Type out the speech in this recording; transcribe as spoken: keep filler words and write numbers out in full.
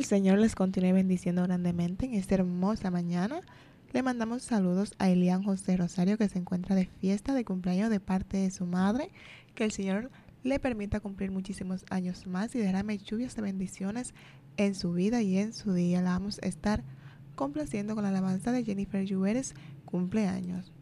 el Señor les continúe bendiciendo grandemente en esta hermosa mañana. Le mandamos saludos a Elian José Rosario, que se encuentra de fiesta de cumpleaños de parte de su madre. Que el Señor le permita cumplir muchísimos años más y derrame lluvias de bendiciones en su vida y en su día. La vamos a estar complaciendo con la alabanza de Jennifer Lluveres, cumpleaños.